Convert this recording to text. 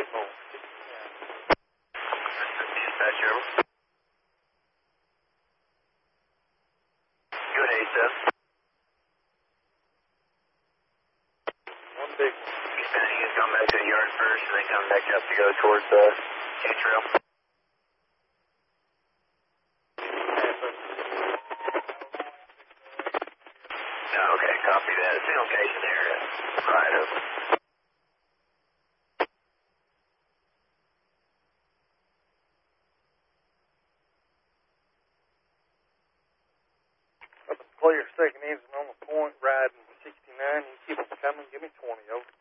signal. Dispatcher. Good day, sir. One big one. Expanding is come back to the yard first, and then come back up to go towards the K trail. No, okay, copy that. Signal location area. Right over. Up and clear, second engine on the point, riding 69. You keep them coming. Give me 20, over.